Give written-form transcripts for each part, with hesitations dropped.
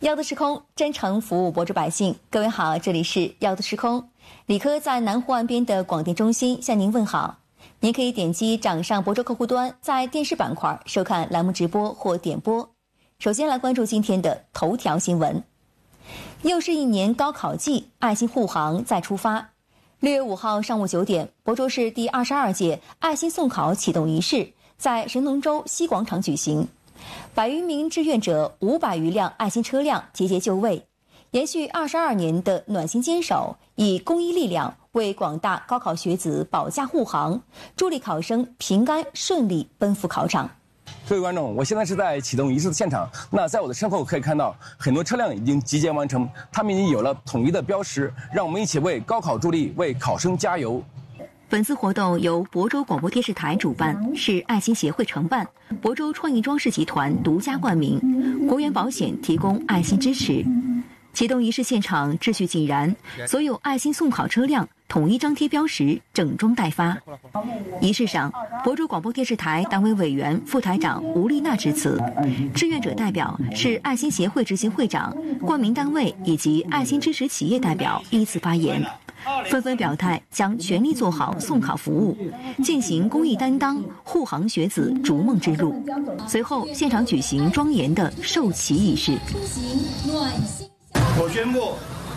药的时空，真诚服务博州百姓。各位好，这里是药的时空。李科在南湖岸边的广电中心向您问好。您可以点击掌上博州客户端，在电视板块收看栏目直播或点播。首先来关注今天的头条新闻。又是一年高考季，爱心护航再出发。6月5号上午9点，亳州市第22届爱心送考启动仪式在神农州西广场举行。100余名志愿者，500余辆爱心车辆节节就位，延续22年的暖心坚守，以公益力量为广大高考学子保驾护航，助力考生平安顺利奔赴考场。 各位观众，我现在是在启动仪式的现场。那在我的身后可以看到，很多车辆已经集结完成，他们已经有了统一的标识。让我们一起为高考助力，为考生加油。 本次活动由亳州广播电视台主办，市爱心协会承办，亳州创意装饰集团独家冠名，国元保险提供爱心支持。启动仪式现场秩序井然，所有爱心送考车辆统一张贴标识，整装待发。仪式上，亳州广播电视台党委委员、副台长吴丽娜致辞，志愿者代表是爱心协会执行会长、冠名单位以及爱心支持企业代表依次发言，纷纷表态将全力做好送考服务，践行公益担当，护航学子逐梦之路。随后，现场举行庄严的授旗仪式。 我宣布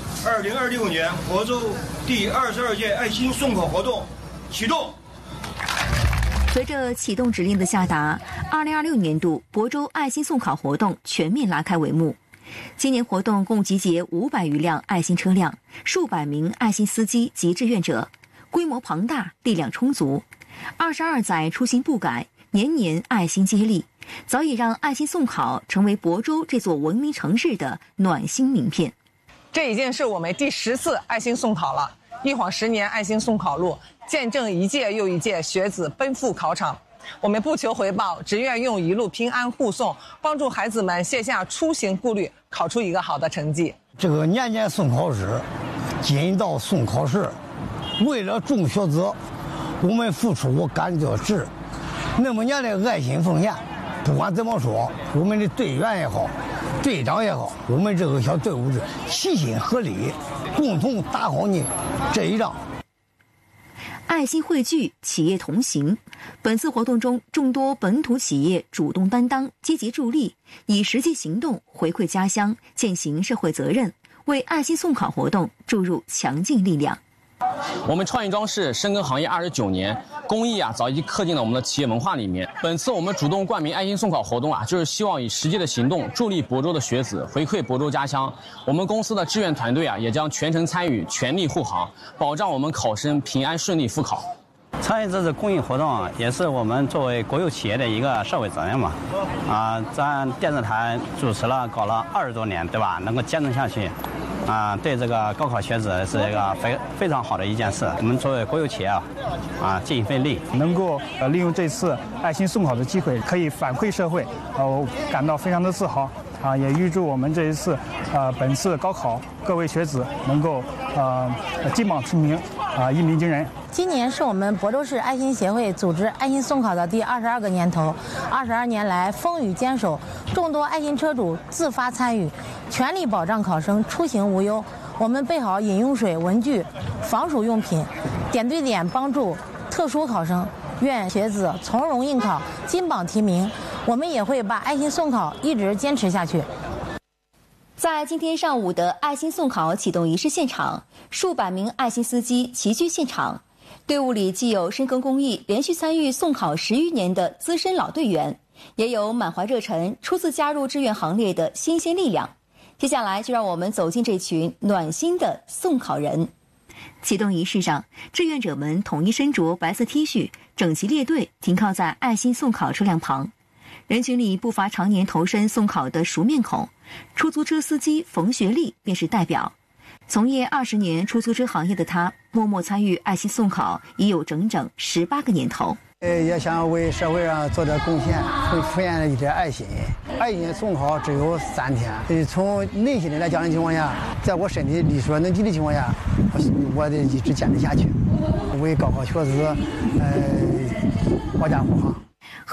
，2026年亳州第22届爱心送考活动启动。 随着启动指令的下达，2026年度亳州爱心送考活动全面拉开帷幕。今年活动共集结500余辆爱心车辆，数百名爱心司机及志愿者，规模庞大，力量充足。22载初心不改，年年爱心接力，早已让爱心送考成为亳州这座文明城市的暖心名片。 这已经是我们第10次爱心送考了，一晃10年爱心送考路，见证一届又一届学子奔赴考场。我们不求回报，只愿用一路平安护送，帮助孩子们卸下出行顾虑，考出一个好的成绩。 这个年年送考试，今到送考试，为了众学子，我们付出我感觉值。那么年的爱心奉献，不管怎么说，我们的队员也好，队长也好，我们这个小队伍是齐心合力，共同打好你这一仗。 爱心汇聚，企业同行。本次活动中，众多本土企业主动担当，积极助力，以实际行动回馈家乡，践行社会责任，为爱心送考活动注入强劲力量。 我们创意装饰深耕行业29年，公益早已经刻进了我们的企业文化里面。本次我们主动冠名爱心送考活动就是希望以实际的行动助力亳州的学子，回馈亳州家乡。我们公司的志愿团队也将全程参与，全力护航，保障我们考生平安顺利赴考。 参与这次公益活动也是我们作为国有企业的一个社会责任嘛。咱电视台主持了搞了20多年，对吧？能够坚持下去。对这个高考学子是一个非常好的一件事。我们作为国有企业尽一份力， 能够利用这次爱心送考的机会，可以反馈社会，我感到非常的自豪。也预祝我们这一次本次高考各位学子能够金榜题名，一鸣惊人。 今年是我们亳州市爱心协会组织爱心送考的第22个年头，22年来风雨坚守，众多爱心车主自发参与，全力保障考生出行无忧。我们备好饮用水、文具、防暑用品，点对点帮助特殊考生。愿学子从容应考，金榜题名。我们也会把爱心送考一直坚持下去。 在今天上午的爱心送考启动仪式现场，数百名爱心司机齐聚现场。队伍里既有深耕公益、连续参与送考10余年的资深老队员，也有满怀热忱、初次加入志愿行列的新鲜力量。接下来就让我们走进这群暖心的送考人。启动仪式上，志愿者们统一身着白色 T 恤，整齐列队停靠在爱心送考车辆旁。人群里不乏常年投身送考的熟面孔，出租车司机冯学利便是代表。从业20年出租车行业的他，默默参与爱心送考已有整整18个年头。 也想为社会上做点贡献，奉献一点爱心。爱心送考只有3天，从内心的来讲的情况下，在我身体力所能及的情况下，我得一直坚持下去，为高考学子保驾护航。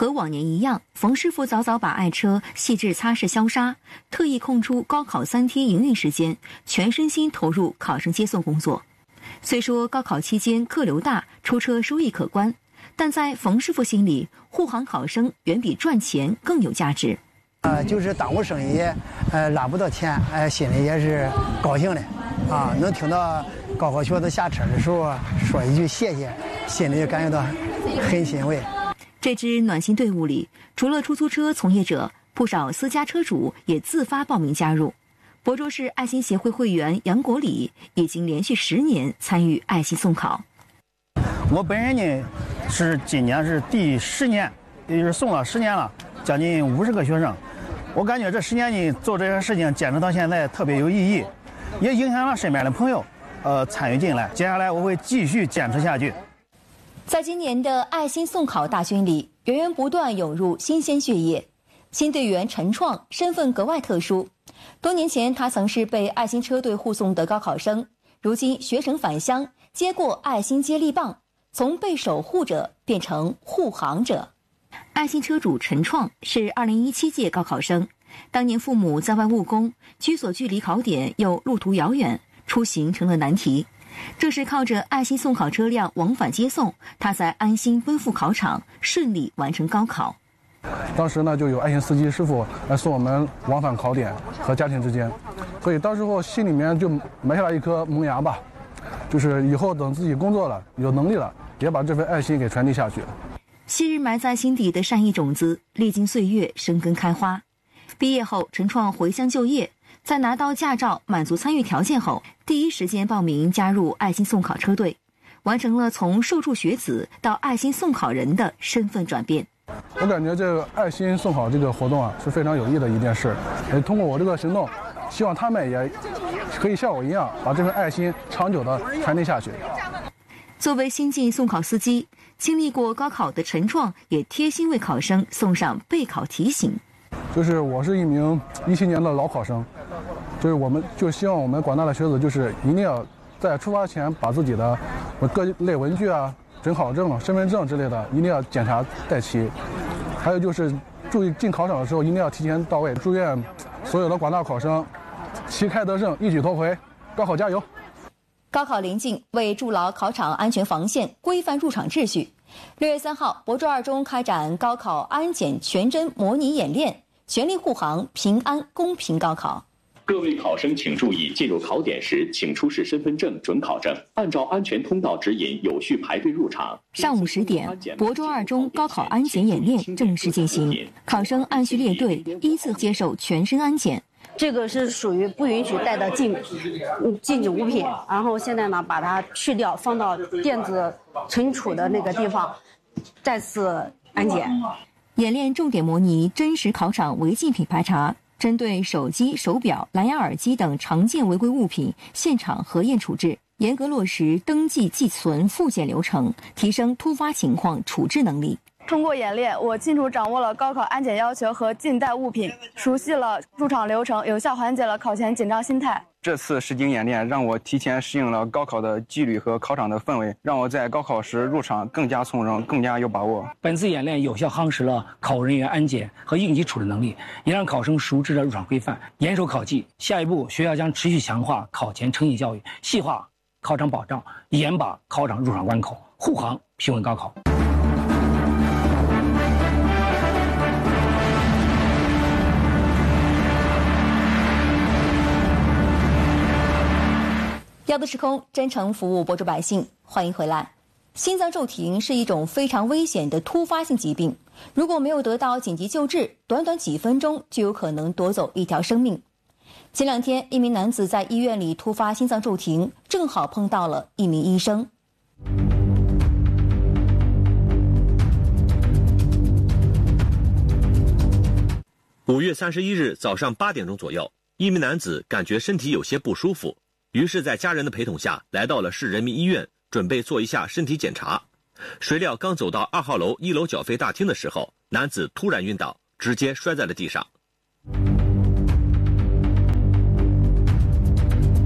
和往年一样，冯师傅早早把爱车细致擦拭消杀，特意空出高考3天营运时间，全身心投入考生接送工作。虽说高考期间客流大，出车收益可观，但在冯师傅心里，护航考生远比赚钱更有价值。 就是耽误生意，拿不到钱，心里也是高兴的，能听到高考学子下车的时候说一句谢谢，心里就感觉到很欣慰。 这支暖心队伍里，除了出租车从业者，不少私家车主也自发报名加入。亳州市爱心协会会员杨国礼已经连续10年参与爱心送考。 我本人呢是今年是第10年，也就是送了10年了，将近50个学生。我感觉这10年呢做这件事情坚持到现在特别有意义，也影响了身边的朋友，参与进来。接下来我会继续坚持下去。 在今年的爱心送考大军里，源源不断涌入新鲜血液。新队员陈创身份格外特殊，多年前他曾是被爱心车队护送的高考生，如今学成返乡，接过爱心接力棒，从被守护者变成护航者。爱心车主陈创是2017届高考生，当年父母在外务工，居所距离考点又路途遥远，出行成了难题。这是靠着爱心送考车辆往返接送，他才安心奔赴考场，顺利完成高考。 当时呢，就有爱心司机师傅来送我们往返考点和家庭之间，所以当时候心里面就埋下了一颗萌芽吧，就是以后等自己工作了，有能力了，也把这份爱心给传递下去。 昔日埋在心底的善意种子，历经岁月生根开花。毕业后，陈创回乡就业，在拿到驾照、满足参与条件后，第一时间报名加入爱心送考车队，完成了从受助学子到爱心送考人的身份转变。 我感觉这个爱心送考这个活动是非常有益的一件事，通过我这个行动，希望他们也可以像我一样，把这份爱心长久的传递下去。 作为新晋送考司机，经历过高考的陈创也贴心为考生送上备考提醒。 就是我是一名17年的老考生，就是我们就希望我们广大的学子就是一定要在出发前把自己的各类文具啊、准考证、身份证之类的一定要检查带齐。还有就是注意进考场的时候一定要提前到位。祝愿所有的广大考生旗开得胜，一举夺回，高考加油！ 高考临近，为筑牢考场安全防线、规范入场秩序，6月3号，亳州2中开展高考安检全真模拟演练，全力护航平安公平高考。 各位考生请注意，进入考点时请出示身份证、准考证，按照安全通道指引有序排队入场。 上午10点，亳州2中高考安检演练正式进行，考生按序列队，依次接受全身安检。 这个是属于不允许带的禁止物品，然后现在呢把它去掉，放到电子存储的那个地方，再次安检。 演练重点模拟真实考场违禁品排查，针对手机、手表、蓝牙耳机等常见违规物品，现场核验处置，严格落实登记、寄存、复检流程，提升突发情况处置能力。 通过演练，我清楚掌握了高考安检要求和禁带物品，熟悉了入场流程，有效缓解了考前紧张心态。 这次实景演练让我提前适应了高考的纪律和考场的氛围，让我在高考时入场更加从容，更加有把握。 本次演练有效夯实了考务人员安检和应急处置能力，也让考生熟知了入场规范，严守考纪。下一步，学校将持续强化考前诚信教育，细化考场保障，严把考场入场关口，护航平稳高考。 要的时空，真诚服务亳州百姓，欢迎回来。心脏骤停是一种非常危险的突发性疾病，如果没有得到紧急救治，短短几分钟就有可能夺走一条生命。前2天，一名男子在医院里突发心脏骤停，正好碰到了一名医生。 5月31日早上8点钟左右，一名男子感觉身体有些不舒服，于是在家人的陪同下来到了市人民医院，准备做一下身体检查。谁料刚走到2号楼1楼缴费大厅的时候，男子突然晕倒，直接摔在了地上。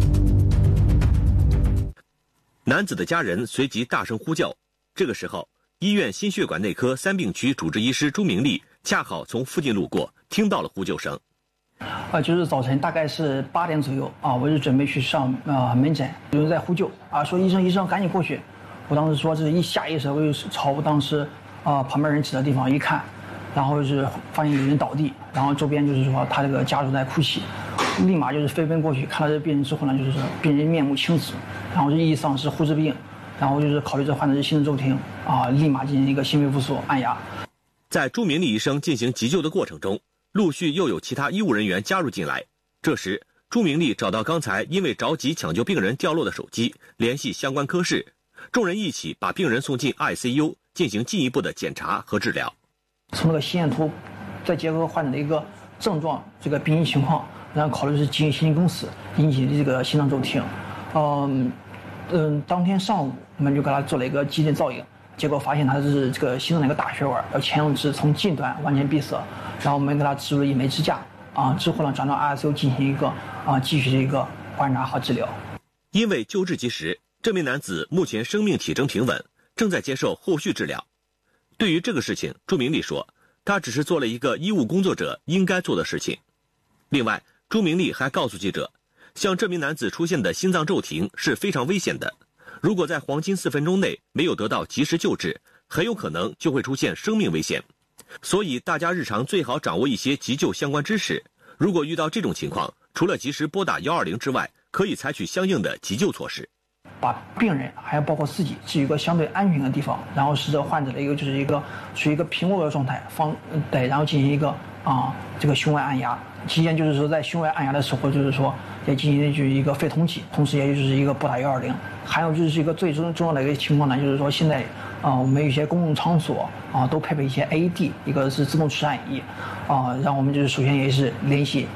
男子的家人随即大声呼救，这个时候医院心血管内科3病区主治医师朱明丽恰好从附近路过，听到了呼救声。 就是早晨大概是8点左右啊，我就准备去上门诊，有人在呼救啊，说医生赶紧过去。我当时说这一下意识，我就朝我当时旁边人指的地方一看，然后就是发现有人倒地，然后周边就是说他这个家属在哭泣，立马就是飞奔过去，看到这病人之后呢，就是说病人面目青紫，然后就意丧失呼吸病，然后就是考虑这患者是心脏骤停啊，立马进行一个心肺复苏按压。 在朱明丽医生进行急救的过程中，陆续又有其他医务人员加入进来。这时，朱明丽找到刚才因为着急抢救病人掉落的手机，联系相关科室，众人一起把病人送进 ICU 进行进一步的检查和治疗。 从那个心电图，再结合患者的一个症状、这个病因情况，然后考虑是急性心肌梗死引起的这个心脏骤停。当天上午我们就给他做了一个肌电造影，结果发现他是这个心脏的一个大血管，前容支从近端完全闭塞，然后我们给他植入了一枚支架啊，之后呢转到 ICU 进行一个继续的一个观察和治疗。 因为救治及时，这名男子目前生命体征平稳，正在接受后续治疗。对于这个事情，朱明丽说，他只是做了一个医务工作者应该做的事情。另外，朱明丽还告诉记者，像这名男子出现的心脏骤停是非常危险的，如果在黄金4分钟内没有得到及时救治，很有可能就会出现生命危险。所以大家日常最好掌握一些急救相关知识，如果遇到这种情况，除了及时拨打120之外，可以采取相应的急救措施。 把病人还有包括自己置于一个相对安全的地方，然后使得患者的一个就是一个属于一个平卧的状态，然后进行一个这个胸外按压。期间就是说在胸外按压的时候，就是说也进行就是一个肺通气，同时也就是一个拨打120。还有就是一个最重要的一个情况呢，就是说现在我们有一些公共场所都配备一些 AED， 一个是自动除颤仪然后我们就是首先也是联系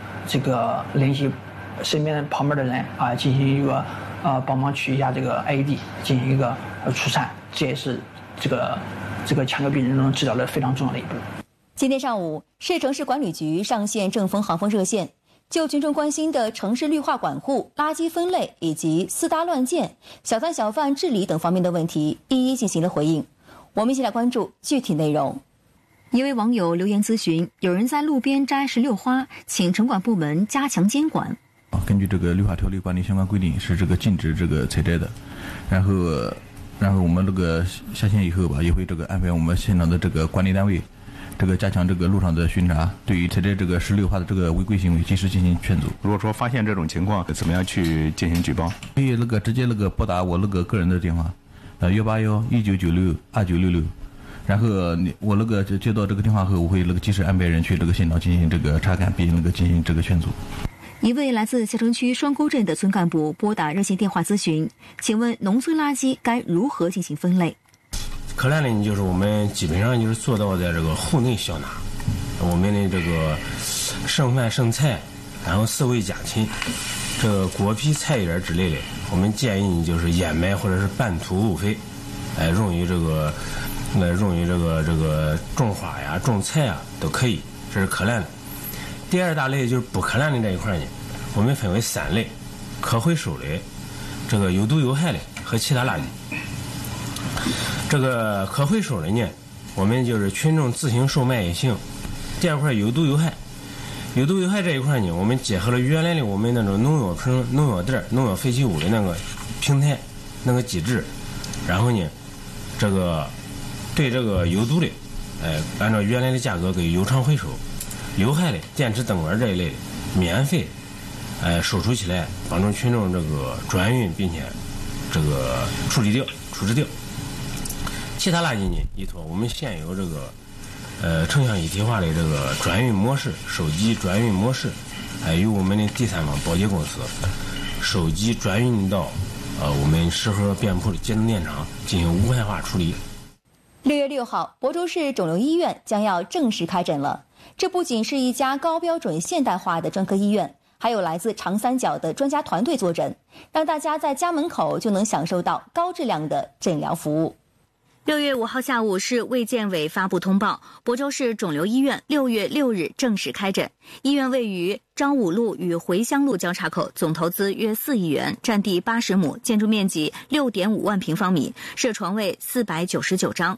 身边旁边的人进行一个帮忙取一下这个 AED， 进行一个除颤，这也是这个抢救病人中治疗的非常重要的一步。 今天上午，市城市管理局上线正风航风热线，就群众关心的城市绿化管护、垃圾分类以及私搭乱建、小摊小贩治理等方面的问题，一一进行了回应。我们一起来关注具体内容。一位网友留言咨询，有人在路边摘石榴花，请城管部门加强监管。 根据这个绿化条例管理相关规定，是这个禁止这个采摘的。然后我们这个下线以后吧，也会这个安排我们现场的这个管理单位，这个加强这个路上的巡查，对于采摘这个石榴花的这个违规行为及时进行劝阻。 如果说发现这种情况，怎么样去进行举报？ 可以直接拨打我个人的电话，181-1996-2966。然后我接到这个电话后，我会及时安排人去这个现场进行这个查看，并进行这个劝阻。 一位来自下城区双沟镇的村干部拨打热线电话咨询，请问农村垃圾该如何进行分类？ 可烂的就是我们基本上就是做到在这个户内消纳，我们的这个剩饭剩菜，然后饲喂家禽，这个果皮菜叶之类的，我们建议你就是掩埋或者是半土物肥，用于这个种花呀、种菜啊都可以，这是可烂的。第二大类就是不可烂的这一块呢，我们分为3类：可回收类、这个有毒有害的和其他垃圾。这个可回收的呢，我们就是群众自行售卖也行。第二块有毒有害，有毒有害这一块呢，我们结合了原来的我们那种农药瓶、农药袋、农药废弃物的那个平台那个机制，然后呢，这个对这个有毒的，按照原来的价格给有偿回收。有害的电池灯管这一类的免费收储起来，帮助群众这个转运，并且这个处置掉。其他垃圾呢，依托我们现有这个城乡一体化的这个转运模式，手机转运模式，由我们的第三方保洁公司手机转运到我们适合店铺的节能电厂进行无害化处理。 6月6号，亳州市肿瘤医院将要正式开诊了。这不仅是一家高标准现代化的专科医院，还有来自长三角的专家团队坐诊，让大家在家门口就能享受到高质量的诊疗服务。6月5号下午，市卫健委发布通报，亳州市肿瘤医院6月6日正式开诊。医院位于张武路与回乡路交叉口，总投资约4亿元，占地80亩，建筑面积6.5万平方米，设床位499张。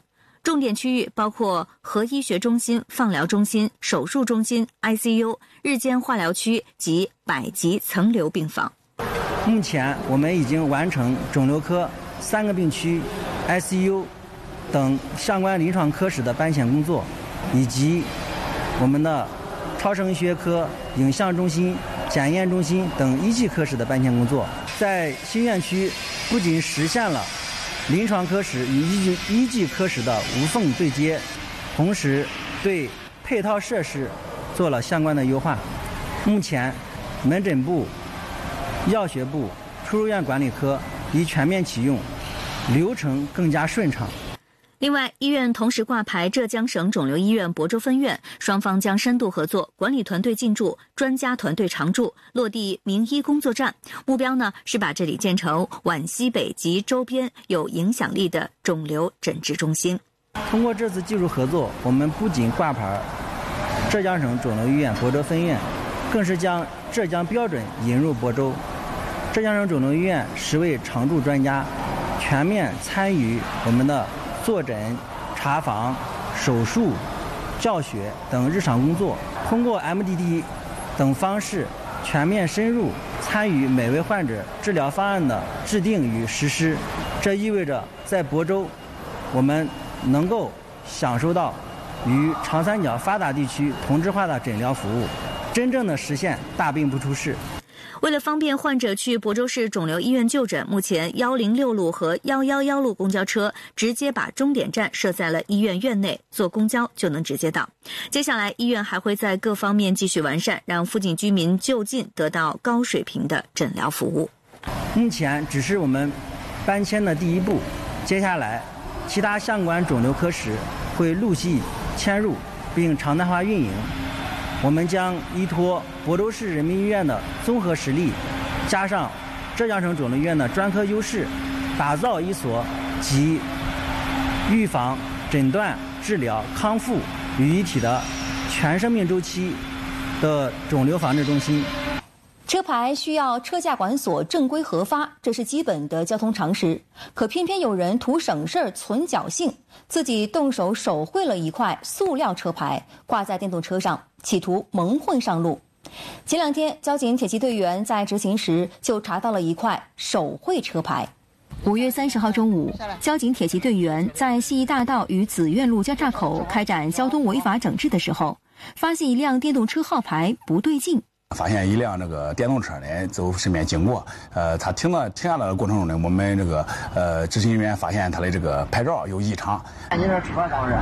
重点区域包括核医学中心、放疗中心、手术中心、ICU、日间化疗区及百级层流病房。 目前我们已经完成肿瘤科3个病区、ICU 等相关临床科室的搬迁工作，以及我们的超声医学科、影像中心、检验中心等一级科室的搬迁工作。在新院区不仅实现了临床科室与一级科室的无缝对接，同时对配套设施做了相关的优化。目前门诊部、药学部、出入院管理科已全面启用，流程更加顺畅。 另外，医院同时挂牌浙江省肿瘤医院亳州分院，双方将深度合作，管理团队进驻，专家团队常驻，落地名医工作站。目标呢是把这里建成皖西北及周边有影响力的肿瘤诊治中心。 通过这次技术合作，我们不仅挂牌浙江省肿瘤医院亳州分院，更是将浙江标准引入亳州。浙江省肿瘤医院10位常驻专家全面参与我们的坐诊、查房、手术、教学等日常工作，通过 MDT 等方式全面深入参与每位患者治疗方案的制定与实施。这意味着在亳州，我们能够享受到与长三角发达地区同质化的诊疗服务，真正的实现大病不出事。 为了方便患者去亳州市肿瘤医院就诊，目前106路和111路公交车直接把终点站设在了医院院内，坐公交就能直接到。接下来，医院还会在各方面继续完善，让附近居民就近得到高水平的诊疗服务。 目前只是我们搬迁的第一步，接下来其他相关肿瘤科室会陆续迁入并常态化运营。我们将依托亳州市人民医院的综合实力，加上浙江省肿瘤医院的专科优势，打造一所集预防、诊断、治疗、康复于一体的全生命周期的肿瘤防治中心。 车牌需要车驾管所正规核发，这是基本的交通常识。可偏偏有人图省事儿、存侥幸，自己动手手绘了一块塑料车牌，挂在电动车上，企图蒙混上路。前2天，交警铁骑队员在执勤时就查到了一块手绘车牌。5月30号中午，交警铁骑队员在西义大道与紫苑路交叉口开展交通违法整治的时候，发现一辆电动车号牌不对劲。 发现一辆这个电动车呢走身边经过，他停下来的过程中呢，我们这个执勤人员发现他的这个牌照有异常。 你这车上是？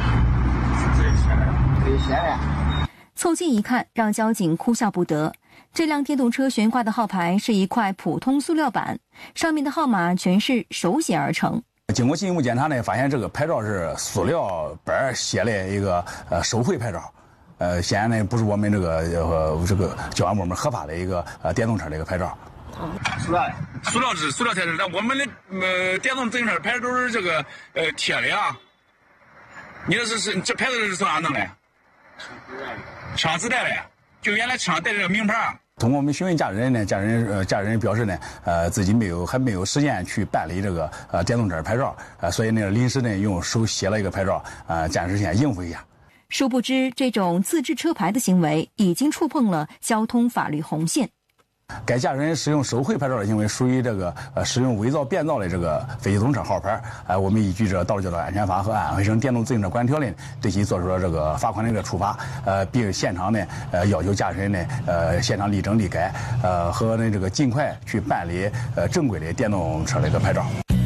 对，写的。 凑近一看，让交警哭笑不得。这辆电动车悬挂的号牌是一块普通塑料板，上面的号码全是手写而成。 经过进一步检查呢，发现这个牌照是塑料板写的一个手绘牌照。显然呢不是我们这个交管部门核发的一个电动车的一个牌照。 塑料材质，那我们的电动自行车牌都是这个贴的啊。你这牌子是从哪弄的？车上自带的，就原来车上带这个名牌。 通过我们询问驾驶人呢，驾驶人表示呢，自己还没有时间去办理这个电动车牌照，所以呢临时呢用手写了一个牌照，暂时先应付一下。 殊不知，这种自制车牌的行为已经触碰了交通法律红线。 该驾驶人使用手绘牌照的行为属于这个使用伪造、变造的这个非机动车号牌。我们依据这《道路交通安全法》和《安徽省电动自行车管理条例》对其做出了这个罚款的一个处罚。并现场呢要求驾驶人呢现场立正立改，和这个尽快去办理正规的电动车的一个牌照。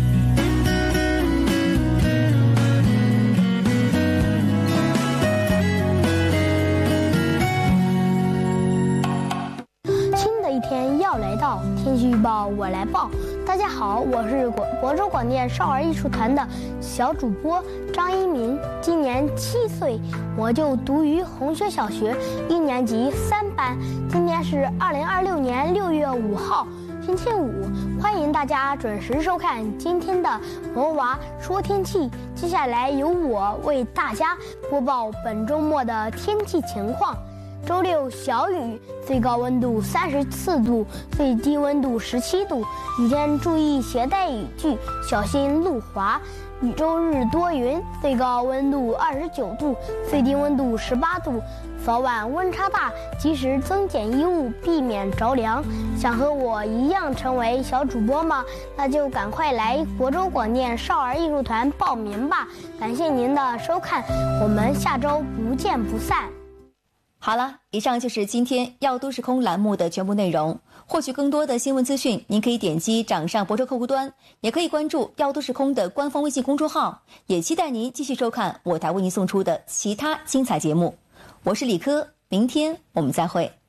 天气预报我来报。大家好，我是亳州广电少儿艺术团的小主播张一鸣，今年7岁，我就读于红学小学1年级3班。今天是2026年6月5号，星期五，欢迎大家准时收看今天的萌娃说天气。接下来由我为大家播报本周末的天气情况。 周六小雨，最高温度34度，最低温度17度。雨天注意携带雨具，小心路滑。周日多云，最高温度29度，最低温度18度。早晚温差大，及时增减衣物，避免着凉。想和我一样成为小主播吗？那就赶快来亳州广电少儿艺术团报名吧！感谢您的收看，我们下周不见不散。 好了，以上就是今天要都市空栏目的全部内容。获取更多的新闻资讯，您可以点击掌上亳州客户端，也可以关注要都市空的官方微信公众号。也期待您继续收看我台为您送出的其他精彩节目。我是李科，明天我们再会。